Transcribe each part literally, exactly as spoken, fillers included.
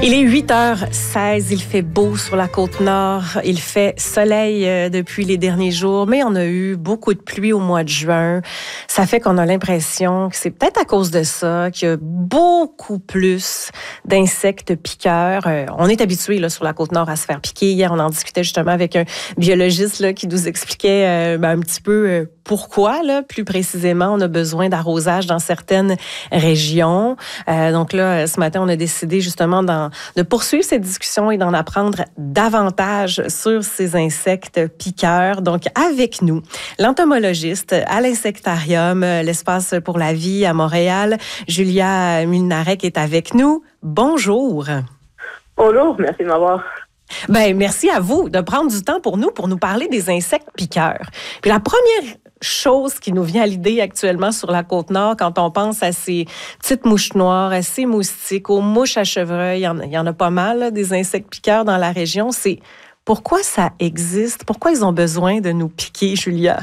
Il est huit heures seize, il fait beau sur la côte nord, il fait soleil euh, depuis les derniers jours, mais on a eu beaucoup de pluie au mois de juin. Ça fait qu'on a l'impression que c'est peut-être à cause de ça qu'il y a beaucoup plus d'insectes piqueurs. Euh, on est habitué là, sur la côte nord à se faire piquer. Hier, on en discutait justement avec un biologiste là, qui nous expliquait euh, ben, un petit peu euh, pourquoi, là, plus précisément, on a besoin d'arrosage dans certaines régions. Euh, donc là, ce matin, on a décidé justement d'en de poursuivre cette discussion et d'en apprendre davantage sur ces insectes piqueurs. Donc, avec nous, l'entomologiste à l'Insectarium, l'Espace pour la vie à Montréal, Julia Mulnarek est avec nous. Bonjour. Bonjour, merci de m'avoir. Ben, merci à vous de prendre du temps pour nous, pour nous parler des insectes piqueurs. Puis la première chose qui nous vient à l'idée actuellement sur la Côte-Nord, quand on pense à ces petites mouches noires, à ces moustiques, aux mouches à chevreuil, il y en a, il y en a pas mal, là, des insectes piqueurs dans la région, c'est pourquoi ça existe? Pourquoi ils ont besoin de nous piquer, Julia?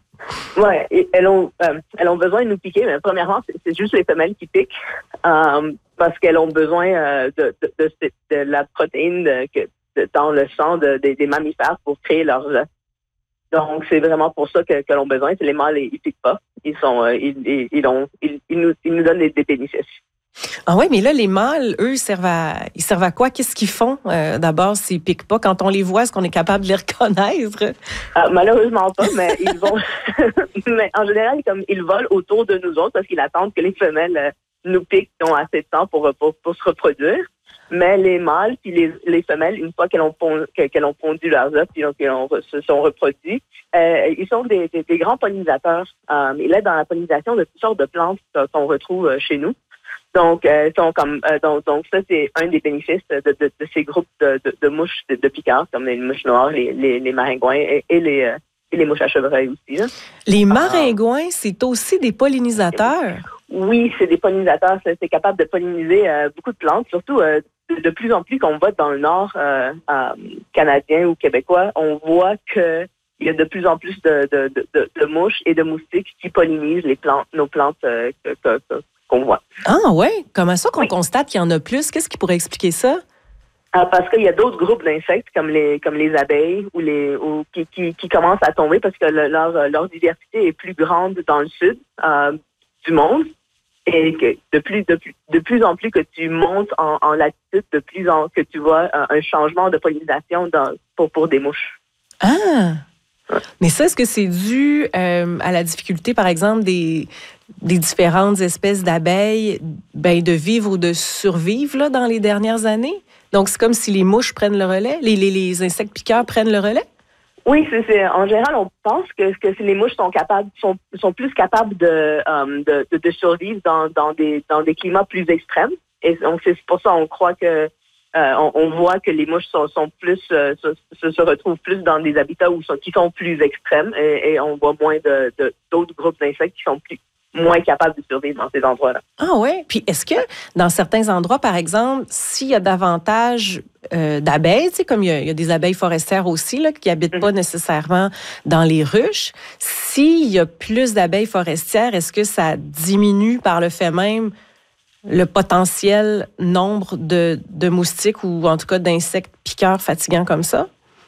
Oui, elles ont, euh, elles ont besoin de nous piquer, mais premièrement, c'est, c'est juste les femelles qui piquent, euh, parce qu'elles ont besoin euh, de, de, de, de, de la protéine de, que, de, dans le sang de, de, des mammifères pour créer leurs œufs. Donc, c'est vraiment pour ça que, que l'on a besoin. C'est les mâles, ils piquent pas. Ils sont, euh, ils, ils, ils, ont, ils, ils, nous, ils nous donnent des, des bénéfices. Ah oui, mais là, les mâles, eux, ils servent à, ils servent à quoi? Qu'est-ce qu'ils font euh, d'abord s'ils piquent pas? Quand on les voit, est-ce qu'on est capable de les reconnaître? Euh, malheureusement pas, mais ils vont. Mais en général, comme ils volent autour de nous autres parce qu'ils attendent que les femelles euh, nous piquent, qui ont assez de temps pour, pour, pour se reproduire. Mais les mâles puis les, les femelles, une fois qu'elles ont, pond, qu'elles ont pondu leurs œufs puis qu'elles ont, se sont reproduits, euh, ils sont des, des, des grands pollinisateurs. Euh, ils aident dans la pollinisation de toutes sortes de plantes qu'on retrouve euh, chez nous. Donc, euh, sont comme, euh, donc, donc, ça, c'est un des bénéfices de, de, de ces groupes de, de, de mouches, de, de piqueurs, comme les mouches noires, les, les, les maringouins et, et, les, euh, et les mouches à chevreuil aussi. Là. Les maringouins, euh, c'est aussi des pollinisateurs? Oui, c'est des pollinisateurs. C'est, c'est capable de polliniser euh, beaucoup de plantes, surtout euh, de, de plus en plus qu'on va dans le nord euh, euh, canadien ou québécois, on voit que il y a de plus en plus de, de, de, de, de mouches et de moustiques qui pollinisent les plantes, nos plantes euh, que, que, que, qu'on voit. Ah ouais? Comment ça qu'on oui. constate qu'il y en a plus? Qu'est-ce qui pourrait expliquer ça? Euh, parce qu'il y a d'autres groupes d'insectes comme les comme les abeilles ou les ou qui, qui, qui commencent à tomber parce que le, leur, leur diversité est plus grande dans le sud euh, du monde. Et que de plus, de plus, de plus en plus que tu montes en, en latitude, de plus en que tu vois un, un changement de pollinisation dans, pour, pour des mouches. Ah! Mais ça, est-ce que c'est dû euh, à la difficulté, par exemple, des, des différentes espèces d'abeilles ben, de vivre ou de survivre là, dans les dernières années? Donc, c'est comme si les mouches prennent le relais, les, les, les insectes piqueurs prennent le relais? Oui, c'est, c'est en général, on pense que, que les mouches sont capables, sont, sont plus capables de, um, de, de, de survivre dans, dans des, dans des climats plus extrêmes. Et donc, c'est pour ça qu'on croit que, euh, on, on voit que les mouches sont, sont plus, euh, se, se retrouvent plus dans des habitats où sont, qui sont plus extrêmes et, et on voit moins de, de, d'autres groupes d'insectes qui sont plus, moins capables de survivre dans ces endroits-là. Ah ouais. Puis est-ce que dans certains endroits, par exemple, s'il y a davantage euh, d'abeilles, tu sais, comme il y, a, il y a des abeilles forestières aussi là, qui habitent mm-hmm. pas nécessairement dans les ruches, s'il y a plus d'abeilles forestières, est-ce que ça diminue par le fait même le potentiel nombre de, de moustiques ou en tout cas d'insectes piqueurs fatigants comme ça?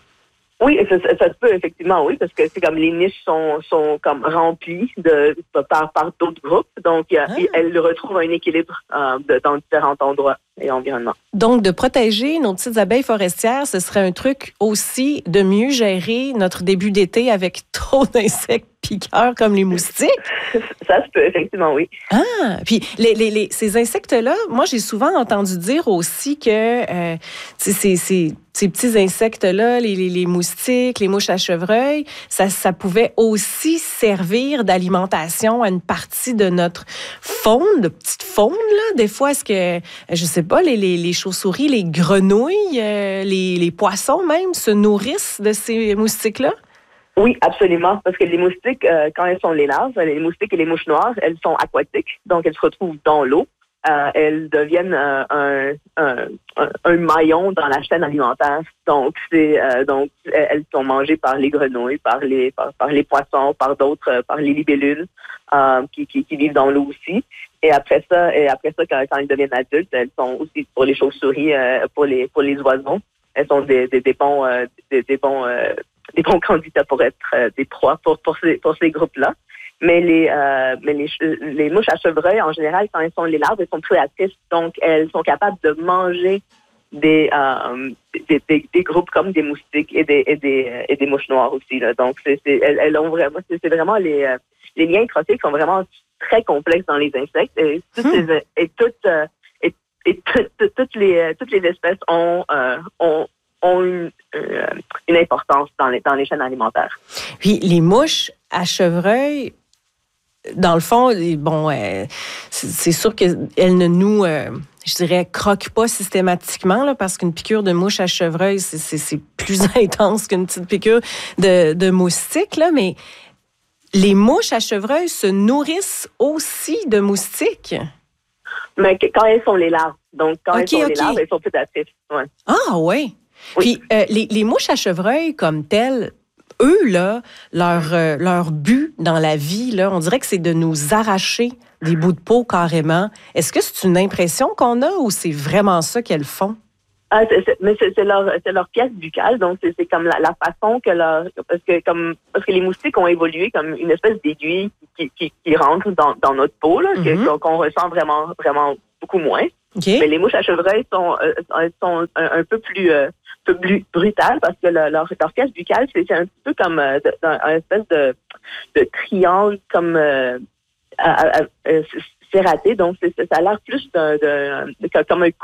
Oui, ça, ça se peut effectivement, oui, parce que c'est comme les niches sont, sont comme remplies de, par, par d'autres groupes, donc ah. elles retrouvent un équilibre euh, de, dans différents endroits et environnements. Donc, de protéger nos petites abeilles forestières, ce serait un truc aussi de mieux gérer notre début d'été avec trop d'insectes piqueurs comme les moustiques? Ça se peut, effectivement, oui. Ah! Puis, les, les, les, ces insectes-là, moi, j'ai souvent entendu dire aussi que euh, c'est, c'est, ces petits insectes-là, les, les, les moustiques, les mouches à chevreuil, ça, ça pouvait aussi servir d'alimentation à une partie de notre faune, de petite faune, là. Des fois, est-ce que, je sais pas, les, les, les chauves-souris, les grenouilles, euh, les, les poissons même se nourrissent de ces moustiques-là? Oui, absolument, parce que les moustiques, euh, quand elles sont les larves, les moustiques et les mouches noires, elles sont aquatiques, donc elles se retrouvent dans l'eau. Euh, elles deviennent euh, un, un, un, un maillon dans la chaîne alimentaire. Donc, c'est euh, donc elles sont mangées par les grenouilles, par les par, par les poissons, par d'autres, par les libellules euh, qui, qui, qui vivent dans l'eau aussi. Et après ça, et après ça, quand, quand ils deviennent adultes, elles sont aussi pour les chauves-souris, euh, pour les pour les oiseaux, elles sont des, des, des bons euh, des, des bons euh, des bons candidats pour être euh, des proies pour pour ces pour ces groupes-là. Mais les euh, mais les les mouches à chevreuil, en général, quand elles sont les larves, elles sont prédatrices, donc elles sont capables de manger des euh, des, des, des groupes comme des moustiques et des et des et des mouches noires aussi là. Donc c'est, c'est elles, elles ont vraiment c'est, c'est vraiment les euh, les liens éctropiques sont vraiment très complexes dans les insectes et toutes Hmm. les, et toutes euh, et, et toutes, toutes, toutes les toutes les espèces ont euh, ont ont une, euh, une importance dans les dans les chaînes alimentaires. Puis les mouches à chevreuil, dans le fond, bon, euh, c'est, c'est sûr qu'elles ne nous, euh, je dirais, croquent pas systématiquement, là, parce qu'une piqûre de mouche à chevreuil, c'est, c'est, c'est plus intense qu'une petite piqûre de, de moustique, là, mais les mouches à chevreuil se nourrissent aussi de moustiques. Mais que- quand elles sont les larves, donc quand OK, elles sont OK. les larves, elles sont prédatrices. Ouais. Ah, oui. Oui. Puis euh, les, les mouches à chevreuil comme telles, eux, là, leur, euh, leur but dans la vie, là, on dirait que c'est de nous arracher des bouts de peau carrément. Est-ce que c'est une impression qu'on a ou c'est vraiment ça qu'elles font? Ah, c'est, c'est, mais c'est, c'est leur c'est leur pièce buccale, donc c'est, c'est comme la, la façon que leur parce que comme parce que les moustiques ont évolué comme une espèce d'aiguille qui qui, qui rentre dans, dans notre peau là, que- Mhm. qu'on, qu'on ressent vraiment vraiment beaucoup moins. OK. Mais les mouches à chevreuil sont euh, sont un, un peu plus euh, peu plus brutales parce que le- leur leur pièce buccale c'est, c'est un petit peu comme euh, de- un, un espèce de de triangle comme euh, à, à, à, euh, serraté, donc c'est, ça a l'air plus d'un, d'un, comme un